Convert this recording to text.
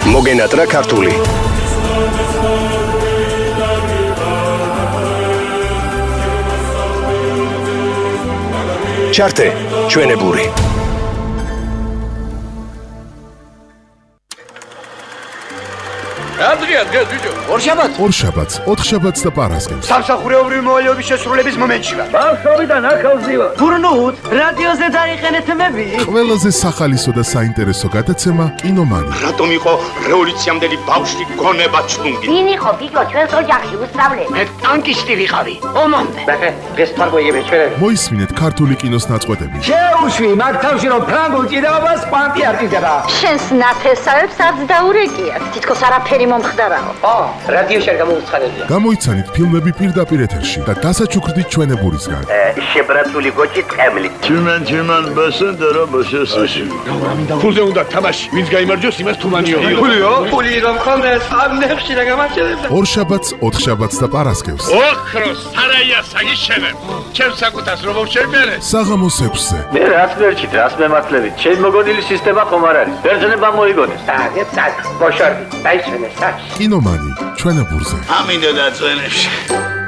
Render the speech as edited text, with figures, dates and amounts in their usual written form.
მოგენატრა ქართული. ჩართე ჩვენებური. Adrian, გეძიჯო. ორშაბათს, ოთხშაბათს და პარასკევს. სამსახურეობრივი მოვალეობის შესრულების მომენტში ვარ. ბავშვობიდან ახალზივარ. გურნუთ, რადიოზე დაიყენეთ მები. ყველაზე სახალისო და საინტერესო გადაცემა კინომანი. რატომ იყო რევოლუციამდელი ბავშვი გონება ჩუნგი? ვინ იყო გიგო ჩვენს ოჯახში უსწავლე? მე ტანკისტი ვიყავი. ომამდე. ეს თარგოიები ჩვენები. მოისმინეთ ქართული კინოს ნაწყვეტები. შეუშვი მაგ თავში რომ ფრანგულ ჭიდაობას კვანტი არტიზება. შენს ნათესავებს არც დაურეკიათ. თითქოს არაფერი მომხდარაო. რადიოში არ გამოუცხადებია. გამოიცანით ფილმები პირდაპირ ეთერში და დასაჩუქრდით ჩვენებურისგან. შებრაცული გოჭი ტყემლით. Чиман басендера басесაში. ფულზე უნდა თამაში, ვინც გაიმარჯვოს, იმას თუმანიო. ფული რომ ხონდეს ამ ნებში და გამარჯვებდა. ორშაბათს, ოთხშაბათს და პარასკევს. ოქროს სარაია საგიშენებ. ჩემს საკუთას რომ შევმერე. საღამოს 6-ზე. მე რას ვერჩით, რას მემართლებით? ჩემ მოგონილი სისტემა ხომ არ არის. ბერძნება მოიგონეს. სად, ბოშორდი, დაიშვენე, სად. კინომანი ჩვენებურზე. ამინდა დაწვენებში.